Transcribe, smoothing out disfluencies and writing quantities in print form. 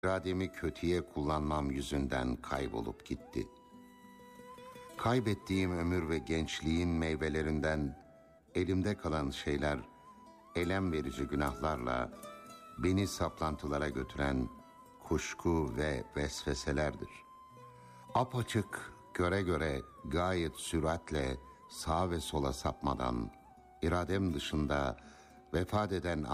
İrademi kötüye kullanmam yüzünden kaybolup gitti. Kaybettiğim ömür ve gençliğin meyvelerinden elimde kalan şeyler, elem verici günahlarla beni saplantılara götüren kuşku ve vesveselerdir. Apaçık göre göre gayet süratle sağa ve sola sapmadan, iradem dışında vefat eden